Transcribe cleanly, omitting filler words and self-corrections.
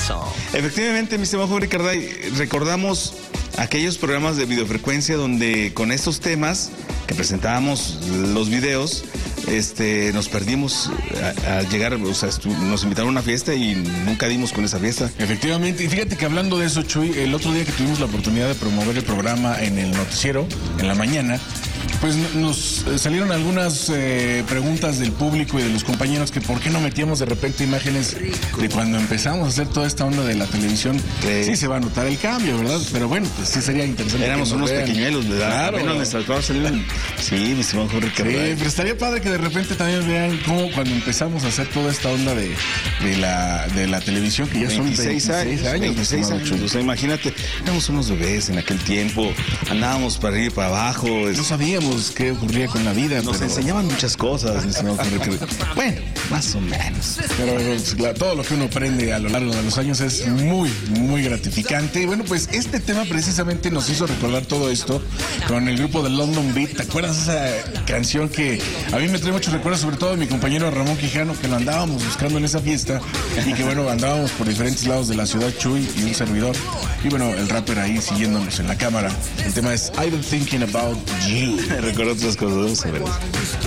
Efectivamente, mi estimado Ricardo, recordamos aquellos programas de videofrecuencia donde con estos temas que presentábamos los videos, nos perdimos al llegar, o sea, nos invitaron a una fiesta y nunca dimos con esa fiesta. Efectivamente, y fíjate que hablando de eso, Chuy, el otro día que tuvimos la oportunidad de promover el programa en el noticiero, en la mañana, pues nos salieron algunas preguntas del público y de los compañeros que por qué no metíamos de repente imágenes de cuando empezamos a hacer toda esta onda de la televisión. Sí se va a notar el cambio, ¿verdad? Pero bueno, pues sí sería interesante. Éramos unos pequeñuelos, ¿verdad? Claro. Sí, mi estimado Jorge Ricardo. Sí, pero estaría padre que de repente también vean cómo cuando empezamos a hacer toda esta onda de la televisión, que ya 26 son 26 años. 26 años. O sea, imagínate, éramos unos bebés en aquel tiempo, andábamos para arriba y para abajo. No sabíamos qué ocurría con la vida. Nos enseñaban muchas cosas, mi estimado Jorge Ricardo. Bueno, más o menos. Pero todo lo que uno aprende a lo largo de los años es muy, muy gratificante. Y bueno, pues este tema precisamente nos hizo recordar todo esto con el grupo de London Beat. ¿Te acuerdas esa canción que a mí me trae muchos recuerdos, sobre todo de mi compañero Ramón Quijano, que lo andábamos buscando en esa fiesta y que bueno, andábamos por diferentes lados de la ciudad, Chuy y un servidor, y bueno, el rapper ahí siguiéndonos en la cámara? El tema es I've been thinking about you. Recuerdo otras cosas, vamos a ver.